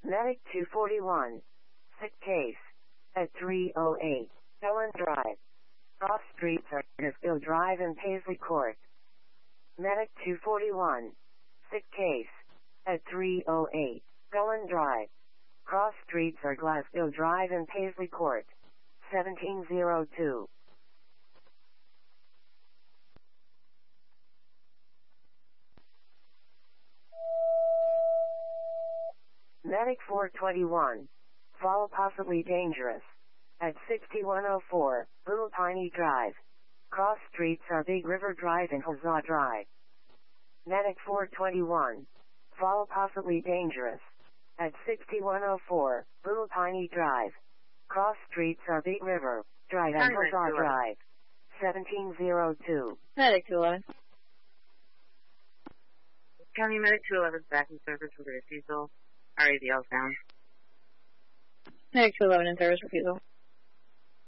Medic 241. Sick case. At 308. Helen Drive. Cross streets are Nashville Drive and Paisley Court. Medic 241. Sick case. At 308. Helen Drive. Cross streets are Glassville Drive and Paisley Court. 1702. Medic 421. Fall possibly dangerous. At 6104, Little Piney Drive. Cross streets are Big River Drive and Huzzah Drive. Medic 421. Fall possibly dangerous. At 6104, Little Piney Drive. Cross streets are Big River Drive and Huzzah Drive. 1702. Medic 211. County Medic 211 back in service with a refusal. RAVL sound. Medic 211 in service refusal.